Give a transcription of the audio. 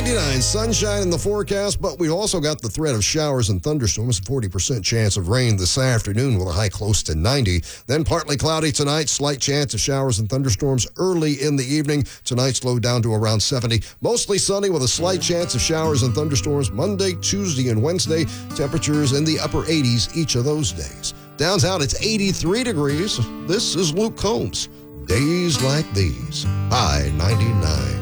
99, sunshine in the forecast, but we've also got the threat of showers and thunderstorms, 40% chance of rain this afternoon with a high close to 90. Then partly cloudy tonight, slight chance of showers and thunderstorms early in the evening. Tonight slowed down to around 70. Mostly sunny with a slight chance of showers and thunderstorms Monday, Tuesday, and Wednesday. Temperatures in the upper 80s each of those days. Downtown, it's 83 degrees. This is Luke Combs. Days like these. High 99.